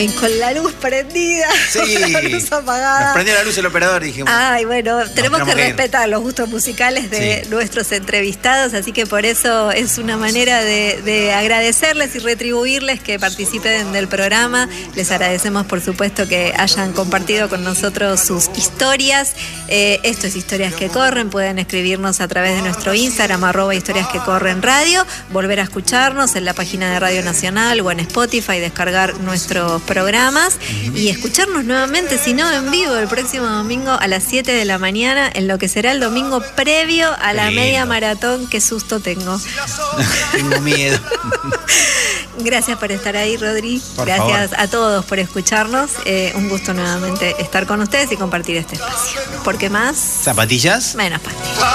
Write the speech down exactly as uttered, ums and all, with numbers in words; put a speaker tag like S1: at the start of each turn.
S1: Con la luz prendida,
S2: Sí,
S1: con la luz apagada.
S2: Nos prendió la luz el operador y dijimos...
S1: Ay, bueno, tenemos que
S2: tenemos que ir.
S1: respetar los gustos musicales de
S2: Sí.
S1: nuestros entrevistados, así que por eso es una manera de, de agradecerles y retribuirles que participen del programa. Les agradecemos, por supuesto, que hayan compartido con nosotros sus historias. Eh, esto es Historias que Corren. Pueden escribirnos a través de nuestro Instagram, arroba Historias que Corren Radio, volver a escucharnos en la página de Radio Nacional o en Spotify, descargar nuestros programas y escucharnos nuevamente, si no en vivo, el próximo domingo a las siete de la mañana, en lo que será el domingo previo a la
S2: Lindo.
S1: media maratón. Qué susto tengo.
S2: Tengo miedo.
S1: Gracias por estar ahí, Rodri.
S2: Por
S1: Gracias
S2: favor.
S1: a todos por escucharnos. Eh, un gusto nuevamente estar con ustedes y compartir este espacio. Porque más,
S2: ¿Zapatillas?
S1: menos pastillas.